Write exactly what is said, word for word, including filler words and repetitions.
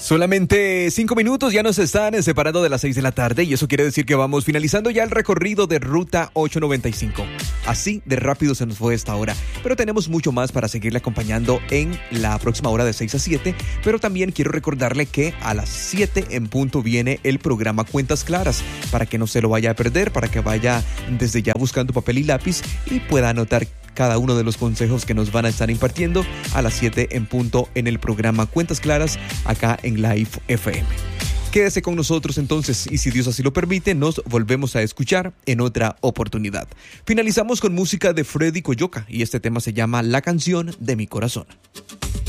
Solamente cinco minutos ya nos están separando de las seis de la tarde y eso quiere decir que vamos finalizando ya el recorrido de Ruta ochocientos noventa y cinco. Así de rápido se nos fue esta hora, pero tenemos mucho más para seguirle acompañando en la próxima hora de seis a siete, pero también quiero recordarle que a las siete en punto viene el programa Cuentas Claras, para que no se lo vaya a perder, para que vaya desde ya buscando papel y lápiz y pueda anotar cada uno de los consejos que nos van a estar impartiendo a las siete en punto en el programa Cuentas Claras acá en Live F M. Quédese con nosotros entonces y si Dios así lo permite, nos volvemos a escuchar en otra oportunidad. Finalizamos con música de Freddy Coyoca y este tema se llama La Canción de Mi Corazón.